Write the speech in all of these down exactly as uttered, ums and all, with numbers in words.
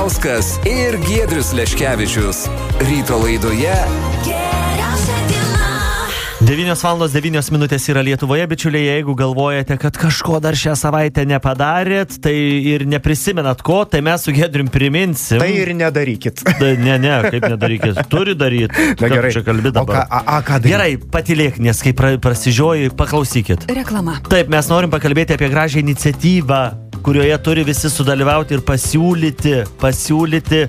Jankauskas ir Giedrius Leškevičius. Ryto laidoje devynios valandos devynios minutės yra Lietuvoje, bičiuliai. Jeigu galvojate, kad kažko dar šią savaitę nepadarėt, tai ir neprisimenat ko, tai mes su Giedrium priminsim. Tai ir nedarykit. Tai ne, ne, kaip nedarykit. Turi daryti. Na gerai. Čia kalbi dabar. O ką, a, a, ką daryti? Gerai, patylėk, nes kai pra, prasižioji, paklausykit. Reklama. Taip, mes norim pakalbėti apie gražią iniciatyvą, kurioje turi visi sudalyvauti ir pasiūlyti, pasiūlyti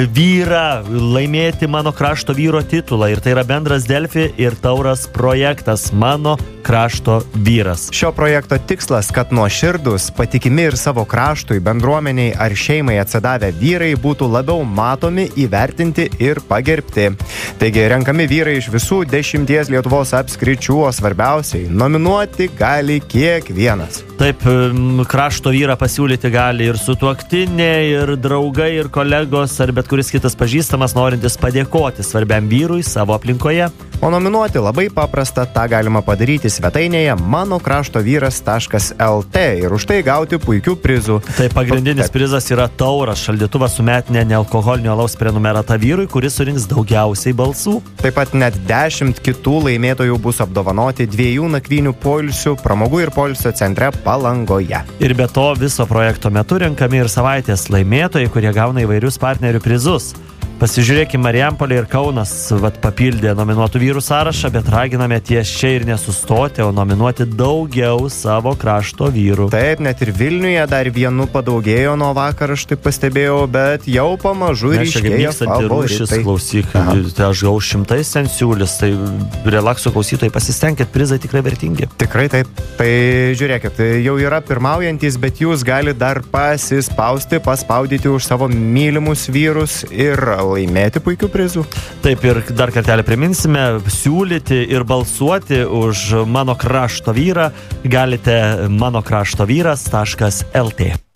vyrą, laimėti Mano krašto vyro titulą. Ir tai yra bendras Delfi ir Tauras projektas Mano krašto vyras. Šio projekto tikslas, kad nuoširdūs, patikimi ir savo kraštui, bendruomeniai ar šeimai atsidavę vyrai būtų labiau matomi, įvertinti ir pagerbti. Taigi renkami vyrai iš visų dešimties Lietuvos apskričių, o svarbiausiai nominuoti gali kiekvienas. Taip, krašto vyrą pasiūlyti gali ir sutuoktinė, ir draugai, ir kolegos, ar bet kuris kitas pažįstamas, norintis padėkoti svarbiam vyrui savo aplinkoje. O nominuoti labai paprasta, tą galima padaryti svetainėje mano krašto vyras taškas el tė ir už tai gauti puikių prizų. Tai pagrindinis Taip. prizas yra Tauras, šaldytuvas su metinė nealkoholinio alaus prenumerata vyrui, kuris surinks daugiausiai balsų. Taip pat net dešimt kitų laimėtojų bus apdovanoti dviejų nakvynių poilsių pramogų ir poilsio centre Palangoje. Ir be to viso projekto metu renkami ir savaitės laimėtojai, kurie gauna įvairius partnerių prizus. Pasižiūrėkime, Marijampolė ir Kaunas vat, papildė nominuotų vyrų sąrašą, bet raginame ties čia ir nesustoti, o nominuoti daugiau savo krašto vyrų. Taip, net ir Vilniuje dar vienu padaugėjo nuo vakar, aš taip pastebėjau, bet jau pamažu ryškėja favoritai. Klausyk, tai aš gau šimtais ten siūlis, tai relakso klausytojai, pasistengkit, prizai tikrai vertingi. Tikrai taip. Tai žiūrėkit, tai jau yra pirmaujantis, bet jūs gali dar pasispausti, paspaudyti už savo mylimus vyrus ir laimėti puikių prizų. Taip, ir dar kartelį priminsime, siūlyti ir balsuoti už Mano krašto vyrą galite mano krašto vyras taškas el tė.